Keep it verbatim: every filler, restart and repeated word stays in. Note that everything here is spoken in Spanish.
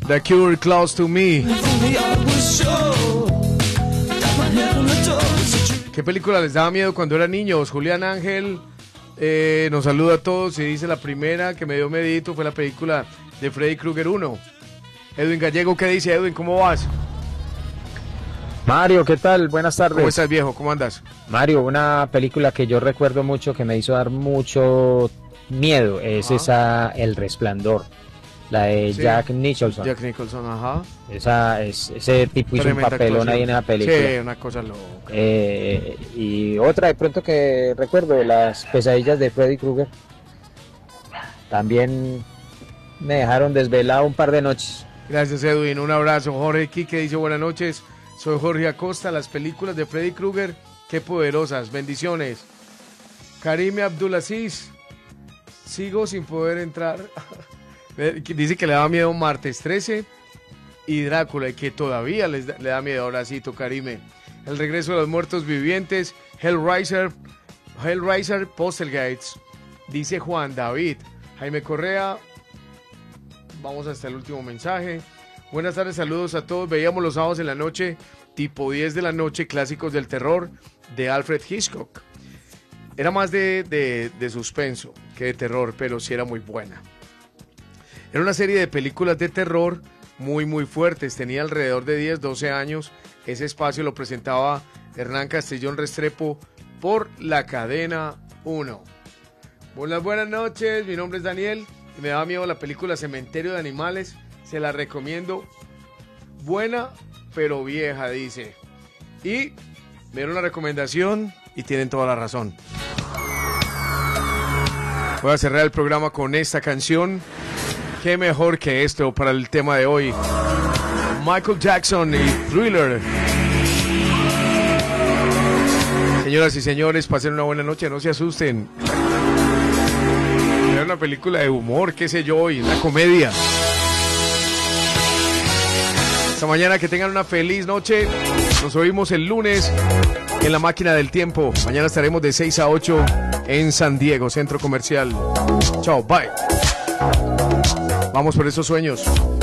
The Cure, Close to Me. ¿Qué película les daba miedo cuando eran niños? Julián Ángel eh, nos saluda a todos y dice: la primera que me dio medito fue la película de Freddy Krueger uno. Edwin Gallego, ¿qué dice? Edwin, ¿cómo vas? Mario, ¿qué tal? Buenas tardes. ¿Cómo estás, viejo? ¿Cómo andas? Mario, una película que yo recuerdo mucho, que me hizo dar mucho miedo, es ajá. esa El Resplandor, la de sí. Jack Nicholson. Jack Nicholson, ajá. Esa, es, ese tipo hizo Tremenda un papelón actuación. Ahí en la película. Sí, una cosa loca. Eh, y otra de pronto que recuerdo, Las Pesadillas de Freddy Krueger. También me dejaron desvelado un par de noches. Gracias, Edwin, un abrazo. Jorge Quique dice: buenas noches, soy Jorge Acosta. Las películas de Freddy Krueger, qué poderosas, bendiciones. Karime Abdulaziz, sigo sin poder entrar. Dice que le da miedo Martes trece y Drácula, y que todavía les da, le da miedo. Abracito, Karime. El regreso de los muertos vivientes, Hellraiser, Hellraiser, Poltergeist, dice Juan David. Jaime Correa, vamos hasta el último mensaje. Buenas tardes, saludos a todos. Veíamos los sábados en la noche, tipo diez de la noche, clásicos del terror de Alfred Hitchcock. Era más de, de, de suspenso que de terror, pero sí era muy buena. Era una serie de películas de terror muy muy fuertes. Tenía alrededor de diez, doce años. Ese espacio lo presentaba Hernán Castellón Restrepo por la cadena uno. Buenas, buenas noches, mi nombre es Daniel y me daba miedo la película Cementerio de Animales. Se la recomiendo. Buena, pero vieja, dice. Y me dieron una recomendación y tienen toda la razón. Voy a cerrar el programa con esta canción. Qué mejor que esto para el tema de hoy. Michael Jackson y Thriller. Señoras y señores, pasen una buena noche, no se asusten. Era una película de humor, qué sé yo, y una comedia. Hasta mañana, que tengan una feliz noche. Nos oímos el lunes en La Máquina del Tiempo. Mañana estaremos de seis a ocho en San Diego, Centro Comercial. Chao, bye. Vamos por esos sueños.